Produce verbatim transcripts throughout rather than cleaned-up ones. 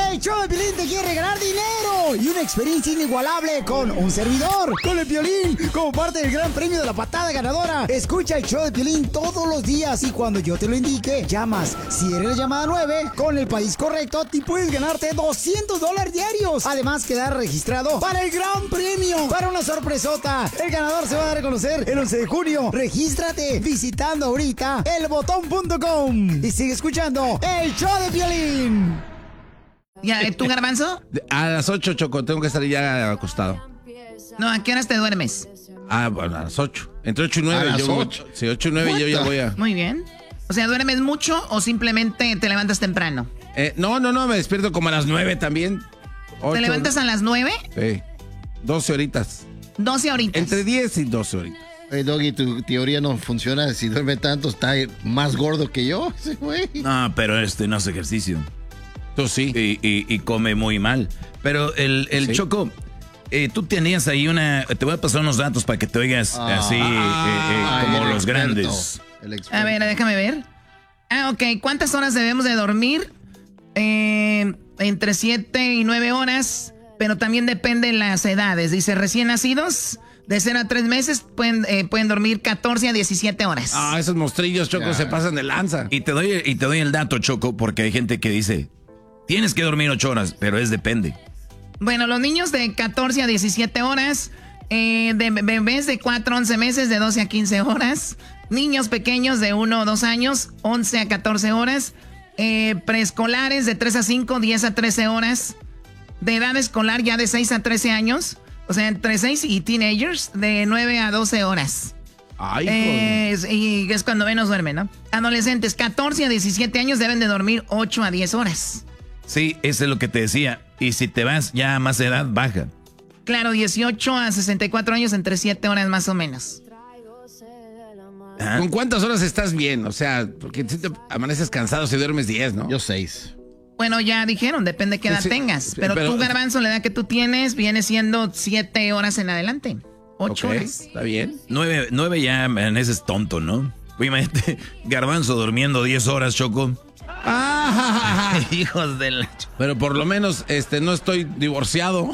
El show de Piolín te quiere regalar dinero y una experiencia inigualable con un servidor, con el Piolín, como parte del gran premio de la patada ganadora. Escucha el show de Piolín todos los días y cuando yo te lo indique, llamas. Si eres la llamada nueve, con el país correcto, te puedes ganarte doscientos dólares diarios. Además, quedar registrado para el gran premio, para una sorpresota. El ganador se va a dar a conocer el once de junio. Regístrate visitando ahorita el botón punto com y sigue escuchando el show de Piolín. ¿Ya, tú, Garbanzo? A las ocho, Choco, tengo que estar ya acostado. No, ¿a qué horas te duermes? Ah, bueno, a las ocho. Entre ocho y nueve. A yo las ocho. Sí, ocho y nueve yo ya voy a... Muy bien. O sea, ¿duermes mucho o simplemente te levantas temprano? Eh, no, no, no, me despierto como a las nueve también. Ocho, ¿Te levantas a las nueve? Sí, doce horitas. doce horitas. Entre diez y doce horitas. Hey, Doggy, tu teoría no funciona. Si duerme tanto, está más gordo que yo, ese güey. No, pero este no hace ejercicio. Tú sí. Y, y, y come muy mal. Pero el, el Sí. Choco, eh, tú tenías ahí una... Te voy a pasar unos datos para que te oigas Ah. así, eh, eh, Ah, como el los experto, grandes. el experto. A ver, déjame ver. Ah, ok. ¿Cuántas horas debemos de dormir? Eh, entre siete y nueve horas, pero también depende de las edades. Dice, recién nacidos, de cero a tres meses, pueden, eh, pueden dormir catorce a diecisiete horas. Ah, esos mostrillos, Choco, Ya. se pasan de lanza. Y te doy, y te doy el dato, Choco, porque hay gente que dice, tienes que dormir ocho horas, pero es depende. Bueno, los niños de catorce a diecisiete horas, eh, de bebés de cuatro a once meses, de doce a quince horas, niños pequeños de uno o dos años, once a catorce horas, eh, preescolares de tres a cinco, diez a trece horas, de edad escolar ya de seis a trece años, o sea, entre seis y teenagers, de nueve a doce horas. Ay, hijo. Eh, es- y es cuando menos duermen, ¿no? Adolescentes, catorce a diecisiete años deben de dormir ocho a diez horas. Sí, eso es lo que te decía. Y si te vas ya a más edad, baja. Claro, dieciocho a sesenta y cuatro años, entre siete horas más o menos. Ajá. ¿Con cuántas horas estás bien? O sea, porque si te amaneces cansado si duermes diez, ¿no? Yo seis. Bueno, ya dijeron, depende de qué edad Sí, tengas. sí, Pero, pero- tú, Garbanzo, la edad que tú tienes viene siendo siete horas en adelante. Ocho Ok, horas. está bien. Nueve, nueve ya, man, ese es tonto, ¿no? Oye, imagínate, Garbanzo durmiendo diez horas, Choco. Ah, Hijos de la... pero por lo menos este no estoy divorciado.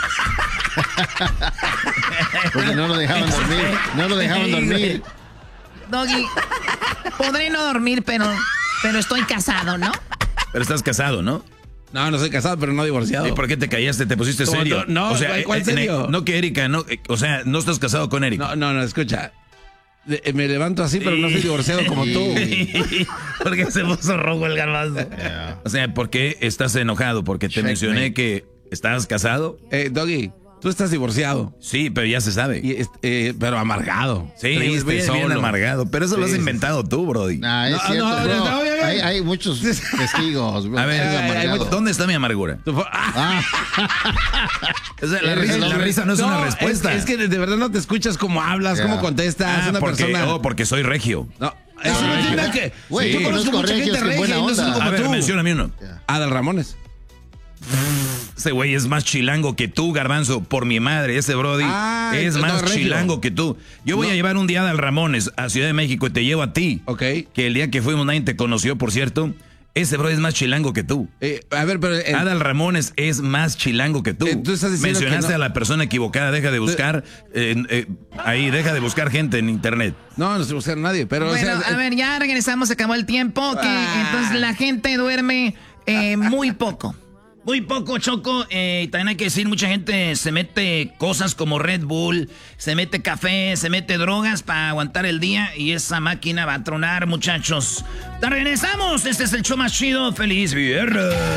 Porque no lo dejaban dormir. No lo dejaban dormir. Doggy, podré no dormir, pero, pero estoy casado, ¿no? Pero estás casado, ¿no? No, no soy casado, pero no divorciado. ¿Y por qué te callaste? ¿Te pusiste ¿Cómo serio? no? No, o sea, ¿cuál eh, serio? eh, no que Erika, no, eh, o sea, no estás casado con Erika. No, no, no, escucha. De- Me levanto así, pero no soy divorciado como tú. ¿Por qué se puso rojo el Garbanzo? Yeah. O sea, ¿por qué estás enojado? Porque te Checkmate. mencioné que estabas casado. Eh, Doggy, tú estás divorciado. Sí, pero ya se sabe. Y, est- eh, pero amargado. Sí, triste, bien, bien solo. amargado. Pero eso lo has Sí, sí, inventado tú, Brody. Nah, es No, cierto, no, bro. no, oye, oye. Hay, hay muchos testigos, bro. A ver, Es ay, ay, amargado. ¿dónde está mi amargura? Tu fo- ¡Ah! O sea, la, Eres risa, el la hombre- risa no es una es- respuesta. Es, que de, de verdad no te escuchas cómo hablas, Ya. cómo contestas. Ah, una porque, persona. oh, porque soy regio. No, eso no, no, tiene no. nada que. Güey, yo sí, conozco conozco mucha regios gente que regia buena y no son onda. como A ver, tú. mencióname uno. Adal Ramones. Ese güey es más chilango que tú, Garbanzo. Por mi madre, ese Brody Ah, es no, más regio. chilango que tú. Yo voy No. a llevar un día a Adal Ramones a Ciudad de México y te llevo a ti. Ok. Que el día que fuimos nadie te conoció, por cierto. Ese Brody es más chilango que tú. Eh, a ver, pero. eh, Adal Ramones es más chilango que tú. Eh, tú estás diciendo Mencionaste que no- a la persona equivocada. Deja de buscar. eh, eh, ahí, deja de buscar gente en internet. no, no se busca a nadie, pero. o Bueno, sea, a ver, ya regresamos, se acabó el tiempo. Que Ah. entonces la gente duerme eh, muy poco. Muy poco, Choco. Eh, y también hay que decir, mucha gente se mete cosas como Red Bull, se mete café, se mete drogas para aguantar el día y esa máquina va a tronar, muchachos. ¡Te regresamos! Este es el show más chido. ¡Feliz viernes!